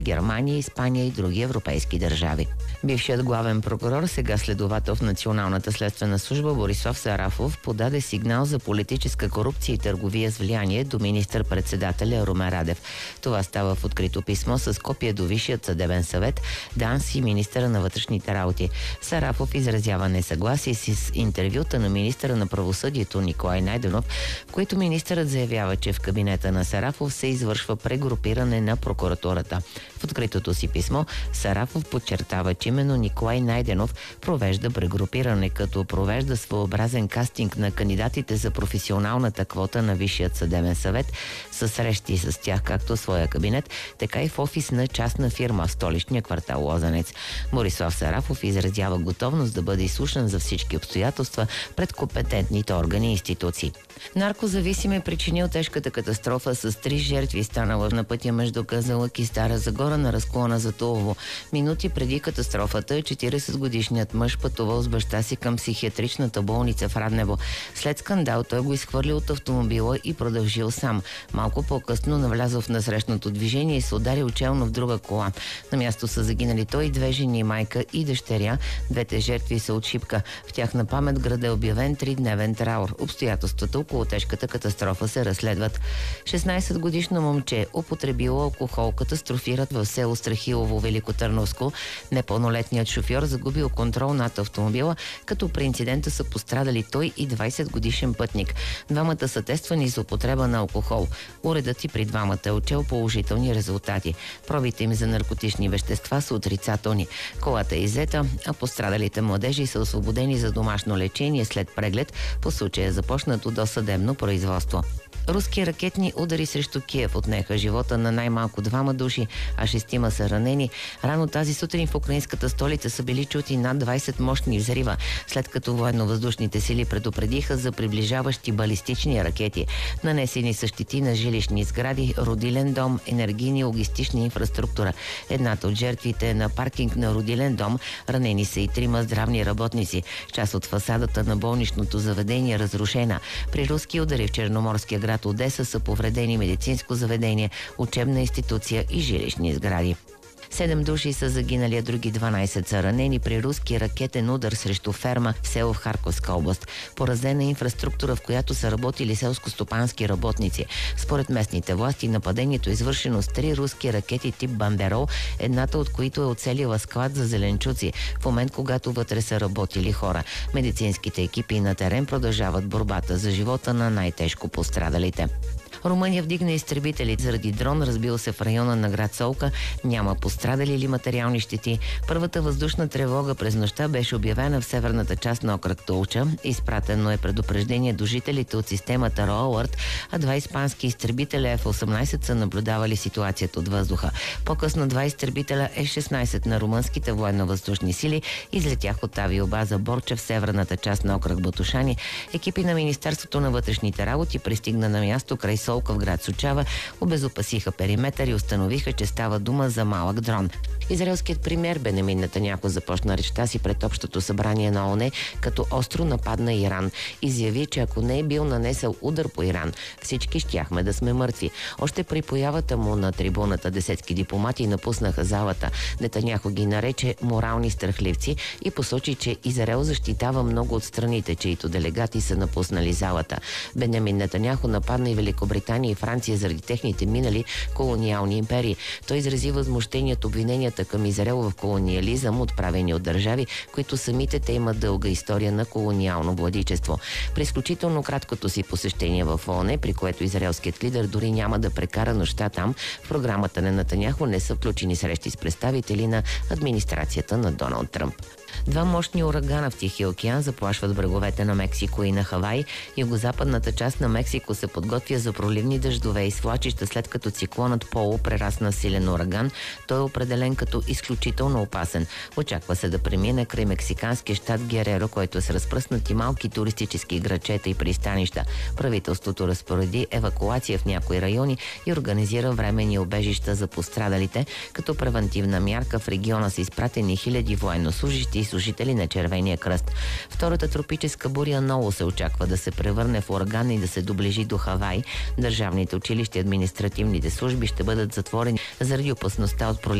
Германия, Испания и други европейски държави. Бившият главен прокурор, сега следовател в Националната следствена служба Борислав Сарафов подаде сигнал за политическа корупция и търговия с влияние до министър-председателя Румен Радев. Това става в открито писмо с копие до Висшият съдебен съвет, ДАНС и министъра на вътрешните работи. Сарафов изразява несъгласие с интервюта на министъра на правосъдието Николай Найденов, в които министърът заявява, че в кабинета на Сарафов се извършва прегрупиране на прокуратурата. В откритото си писмо Сарафов подчертава, че именно Николай Найденов провежда прегрупиране, като провежда своеобразен кастинг на кандидатите за професионалната квота на Висшият съдебен съвет, със срещи с тях както в своя кабинет, така и в офис на частна фирма в столичния квартал Лозенец. Борислав Сарафов изразява готовност да бъде изслушан за всички обстоятелства пред компетентните органи и институции. Наркозависим е причинил тежката катастрофа с 3 жертви, станала на пътя между Казанлък и Стара Загора на разклона за Тулово. Минути преди катастрофата 40-годишният мъж пътувал с баща си към психиатричната болница в Раднево. След скандал той го изхвърлил от автомобила и продължил сам. Малко по-късно навлязъл в насрещното движение и се ударил челно в друга кола. На място са загинали той, 2 жени, майка и дъщеря. Двете жертви са от Шипка. В тяхна памет града е обявен 3-дневен траур. Обстоятелствата около тежката катастрофа се разследват. 16-годишно момче употребило алкохол, катастрофират в село Страхилово, Великотърновско. Непълнолетният шофьор загубил контрол над автомобила, като при инцидента са пострадали той и 20-годишен пътник. Двамата са тествани за употреба на алкохол. Уредът и при двамата е отчел положителни резултати. Пробите им за наркотични вещества са отрицателни. Колата е иззета, а пострадалите младежи са освободени за домашно лечение след преглед. По случая е започнато досъдебно производство. Руски ракетни удари срещу Киев отнеха живота на най-малко 2 души, а 6 са ранени. Рано тази сутрин в украинската столица са били чути над 20 мощни взрива, след като военно-въздушните сили предупредиха за приближаващи балистични ракети. Нанесени са щети на жилищни сгради, родилен дом, енергийни и логистична инфраструктура. Едната от жертвите е на паркинг на родилен дом. Ранени са и 3 здравни работници. Част от фасадата на болничното заведение е разрушена. При руски удари в Черноморския град Одеса са повредени медицинско заведение, учебна институция и жилищни сгради. 7 души са загинали, а други 12 са ранени при руски ракетен удар срещу ферма в село в Харковска област. Поразена инфраструктура, в която са работили селско-стопански работници. Според местните власти нападението е извършено с 3 руски ракети тип Бандерол, едната от които е оцелила склад за зеленчуци, в момент когато вътре са работили хора. Медицинските екипи на терен продължават борбата за живота на най-тежко пострадалите. Румъния вдигна изтребители заради дрон, разбил се в района на град Солка. Няма пострадали или материални щети. Първата въздушна тревога през нощта беше обявена в северната част на окръг Толча. Изпратено е предупреждение до жителите от системата RoAlert, а 2 испански изтребителя F-18 са наблюдавали ситуацията от въздуха. По-късно 2 изтребителя F-16 на румънските военно-въздушни сили излетях от авиобаза Борча в северната част на окръг Батушани. Екипи на Министерството на вътрешните работи пристигна на място край Солка в град Сучава, обезопасиха периметър и установиха, че става дума за малък дрон. Израелският премиер Бенямин Нетаняху започна речта си пред Общото събрание на ООН, като остро нападна Иран. Изяви, че ако не е бил нанесъл удар по Иран, всички щяхме да сме мъртви. Още при появата му на трибуната десетки дипломати напуснаха залата. Нетаняху ги нарече морални страхливци и посочи, че Израел защитава много от страните, чието делегати са напуснали залата. Бенямин Нетаняху нападна и Великобритания и Франция заради техните минали колониални империи. Той изрази възмущение от обвиненията към Израел в колониализъм, отправени от държави, които самите те имат дълга история на колониално владичество. При изключително краткото си посещение в ООН, при което израелският лидер дори няма да прекара нощта там, в програмата на Нетаняху не са включени срещи с представители на администрацията на Доналд Тръмп. 2 мощни урагана в Тихия океан заплашват бреговете на Мексико и на Хавай. Югозападната част на Мексико се подготвя за проливни дъждове и свлачища, след като циклонът Поло прерасна силен ураган. Той е определен като изключително опасен. Очаква се да премине край мексиканския щат Гереро, който е с разпръснати малки туристически градчета и пристанища. Правителството разпореди евакуация в някои райони и организира временни убежища за пострадалите. Като превантивна мярка в региона са изпратени хиляди военнослужащи и служители на Червения кръст. Втората тропическа буря много се очаква да се превърне в ураган и да се доближи до Хавай. Държавните училища и административните служби ще бъдат затворени заради опасността от